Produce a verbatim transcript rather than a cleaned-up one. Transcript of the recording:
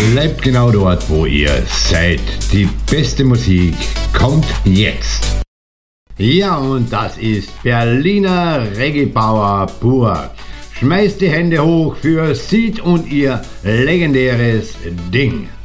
Bleibt genau dort, wo ihr seid. Die beste Musik kommt jetzt. Ja, und das ist Berliner Reggae Power pur. Schmeißt die Hände hoch für Sid und ihr legendäres Ding.